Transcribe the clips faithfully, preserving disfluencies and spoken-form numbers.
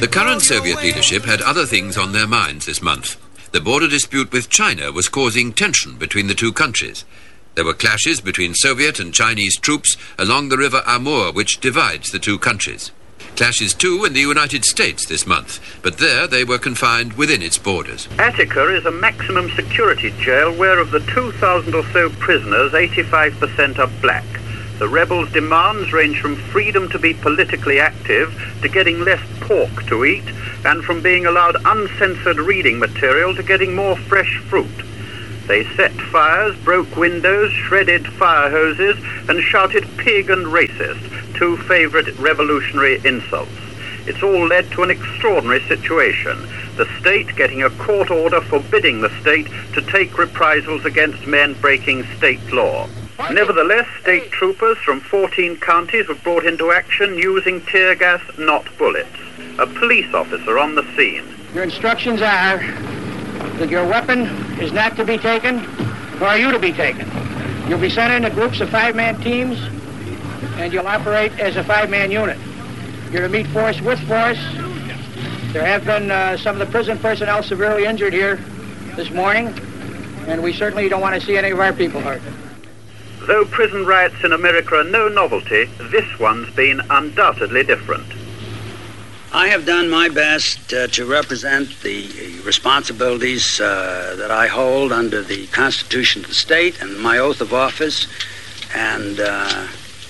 The current Soviet leadership had other things on their minds this month. The border dispute with China was causing tension between the two countries. There were clashes between Soviet and Chinese troops along the river Amur, which divides the two countries. Clashes too in the United States this month, but there they were confined within its borders. Attica is a maximum security jail where of the two thousand or so prisoners, eighty-five percent are black. The rebels' demands range from freedom to be politically active to getting less pork to eat, and from being allowed uncensored reading material to getting more fresh fruit. They set fires, broke windows, shredded fire hoses, and shouted pig and racist, two favourite revolutionary insults. It's all led to an extraordinary situation, the state getting a court order forbidding the state to take reprisals against men breaking state law. Nevertheless, state troopers from fourteen counties were brought into action using tear gas, not bullets. A police officer on the scene. Your instructions are that your weapon is not to be taken, nor are you to be taken. You'll be sent into groups of five-man teams, and you'll operate as a five-man unit. You're to meet force with force. There have been uh, some of the prison personnel severely injured here this morning, and we certainly don't want to see any of our people hurt. Though prison riots in America are no novelty, this one's been undoubtedly different. I have done my best uh, to represent the responsibilities uh, that I hold under the Constitution of the state and my oath of office, and uh,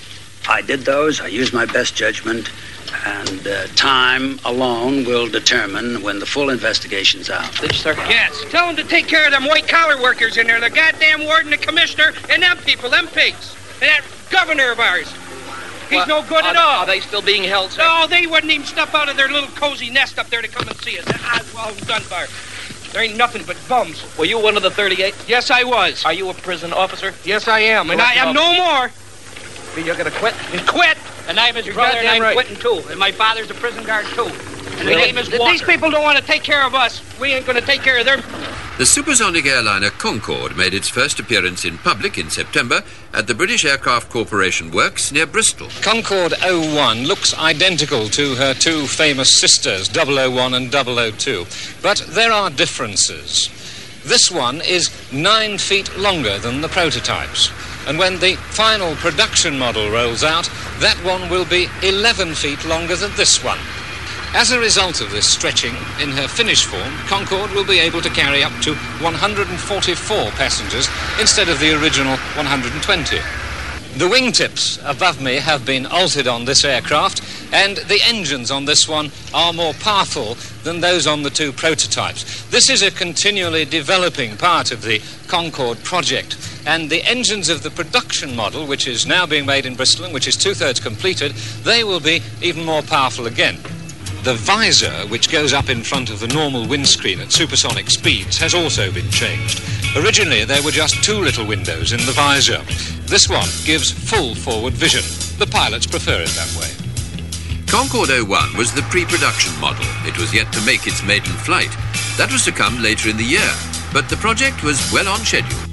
I did those. I used my best judgment, and uh, time alone will determine when the full investigation's out. Did you, sir? Yes. Tell them to take care of them white-collar workers in there, the goddamn warden, the commissioner, and them people, them pigs. And that governor of ours. He's well, no good are at all. Are they still being held, sir? No, they wouldn't even step out of their little cozy nest up there to come and see us. That Oswald and Dunbar. There ain't nothing but bums. Were you one of the thirty-eight? Yes, I was. Are you a prison officer? Yes, I am. And I am no more. You're going to quit? And quit. And I'm his brother, and I'm right. quitting, too. And my father's a prison guard, too. And well, the name is Walker. These people don't want to take care of us. We ain't going to take care of them. The supersonic airliner Concorde made its first appearance in public in September at the British Aircraft Corporation Works near Bristol. Concorde oh one looks identical to her two famous sisters, double oh one and double oh two. But there are differences. This one is nine feet longer than the prototypes. And when the final production model rolls out, that one will be eleven feet longer than this one. As a result of this stretching, in her finished form, Concorde will be able to carry up to one hundred forty-four passengers instead of the original one hundred twenty. The wingtips above me have been altered on this aircraft, and the engines on this one are more powerful than those on the two prototypes. This is a continually developing part of the Concorde project, and the engines of the production model, which is now being made in Bristol and which is two-thirds completed, they will be even more powerful again. The visor, which goes up in front of the normal windscreen at supersonic speeds, has also been changed. Originally, there were just two little windows in the visor. This one gives full forward vision. The pilots prefer it that way. Concorde oh one was the pre-production model. It was yet to make its maiden flight. That was to come later in the year, but the project was well on schedule.